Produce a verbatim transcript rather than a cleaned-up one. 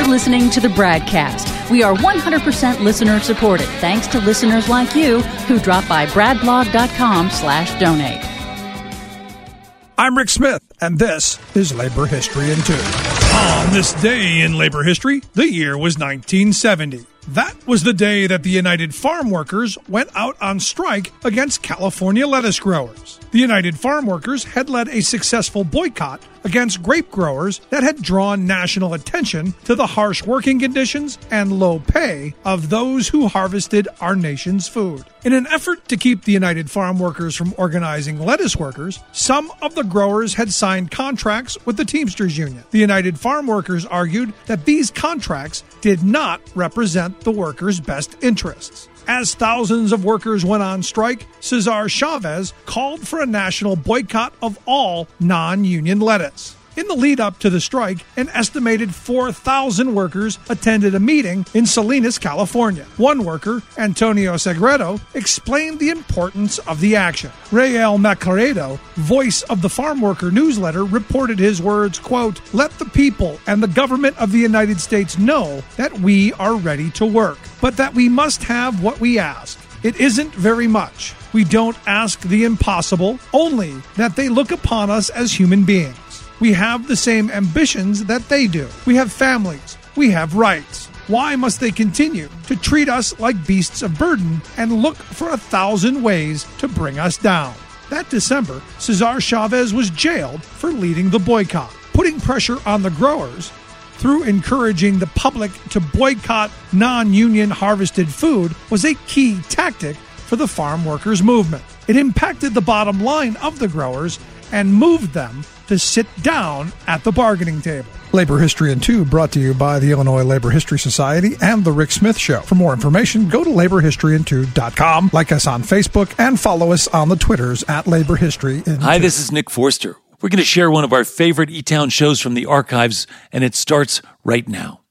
You're listening to the BradCast. We are one hundred percent listener supported, thanks to listeners like you who drop by bradblog.com slash donate. I'm Rick Smith, and this is Labor History in Two. On this day in labor history, the year was nineteen seventy. That was the day that the United Farm Workers went out on strike against California lettuce growers. The United Farm Workers had led a successful boycott against grape growers that had drawn national attention to the harsh working conditions and low pay of those who harvested our nation's food. In an effort to keep the United Farm Workers from organizing lettuce workers, some of the growers had signed contracts with the Teamsters Union. The United Farm Workers argued that these contracts did not represent the workers' best interests. As thousands of workers went on strike, Cesar Chavez called for a national boycott of all non-union lettuce. In the lead up to the strike, an estimated four thousand workers attended a meeting in Salinas, California. One worker, Antonio Sagredo, explained the importance of the action. Rael Macaredo, voice of the Farm Worker newsletter, reported his words, quote, "Let the people and the government of the United States know that we are ready to work, but that we must have what we ask. It isn't very much. We don't ask the impossible, only that they look upon us as human beings. We have the same ambitions that they do. We have families. We have rights. Why must they continue to treat us like beasts of burden and look for a thousand ways to bring us down?" That December, Cesar Chavez was jailed for leading the boycott. Putting pressure on the growers through encouraging the public to boycott non-union harvested food was a key tactic for the farm workers movement. It impacted the bottom line of the growers and moved them to sit down at the bargaining table. Labor History in Two brought to you by the Illinois Labor History Society and The Rick Smith Show. For more information, go to labor history in two dot com, like us on Facebook, and follow us on the Twitters at Labor History in Two. Hi, this is Nick Forster. We're going to share one of our favorite E-Town shows from the archives, and it starts right now.